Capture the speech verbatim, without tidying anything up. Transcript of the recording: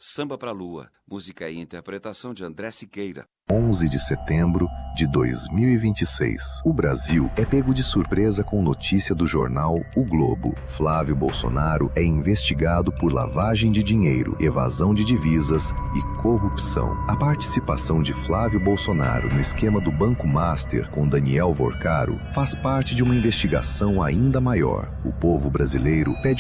Samba pra Lua, música e interpretação de André Siqueira. onze de setembro de dois mil e vinte e seis. O Brasil é pego de surpresa com notícia do jornal O Globo. Flávio Bolsonaro é investigado por lavagem de dinheiro, evasão de divisas e corrupção. A participação de Flávio Bolsonaro no esquema do Banco Master com Daniel Vorcaro faz parte de uma investigação ainda maior. O povo brasileiro pede